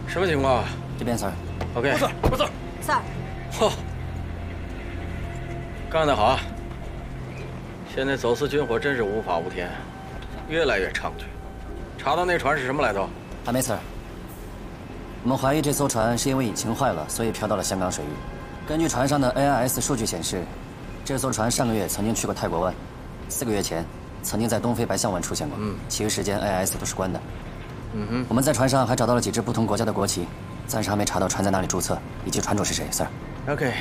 什么情况？ 这边 ，Sir。 OK。 不是。 Sir。 嚯，干得好！现在走私军火真是无法无天，越来越猖獗。查到那船是什么来头？ 还没 ，Sir。我们怀疑这艘船是因为引擎坏了，所以飘到了香港水域。根据船上的 AIS 数据显示，这艘船上个月曾经去过泰国湾，4个月前曾经在东非白象湾出现过。其余时间 AIS 都是关的。我们在船上还找到了几支不同国家的国旗，暂时还没查到船在哪里注册，以及船主是谁 ，Sir。 OK。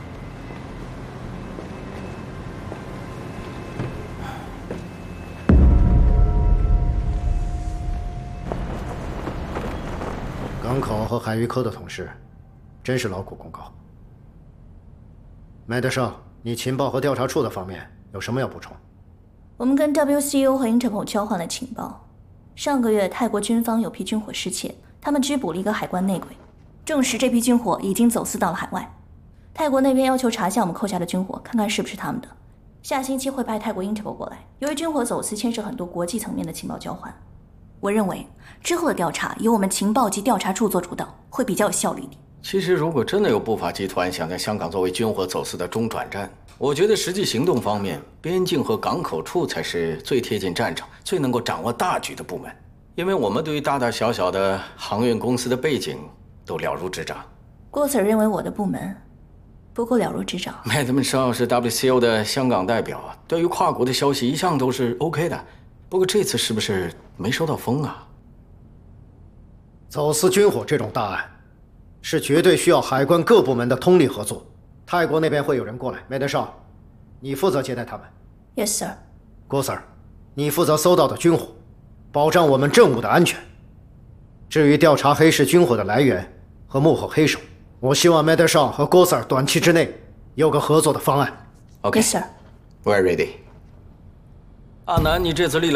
港口和海域科的同事，真是劳苦功高。麦德少，你情报和调查处的方面有什么要补充？ 我们跟 WCO 和 Interpol 交换了情报，上个月泰国军方有批军火失窃，他们拘捕了一个海关内鬼，证实这批军火已经走私到了海外。泰国那边要求查下我们扣下的军火，看看是不是他们的。下星期会派泰国 Interpol 过来。由于军火走私牵涉很多国际层面的情报交换，我认为之后的调查由我们情报及调查处做主导，会比较有效率一点。 其实，如果真的有不法集团想在香港作为军火走私的中转站，我觉得实际行动方面，边境和港口处才是最贴近战场、最能够掌握大局的部门。因为我们对于大大小小的航运公司的背景都了如指掌。 郭 Sir 认为我的部门不够了如指掌。 Madam Shaw 是 WCO 的香港代表，对于跨国的消息一向都是 OK 的。不过这次是不是没收到风啊？ 走私军火这种大案，是绝对需要海关各部门的通力合作。泰国那边会有人过来，麦德少，你负责接待他们。 Yes, sir。 郭 Sir， 你负责搜到的军火，保障我们政务的安全。至于调查黑市军火的来源和幕后黑手，我希望麦德少和郭 Sir 短期之内有个合作的方案。 OK， Yes, sir。 We're ready。阿南，你这次力量。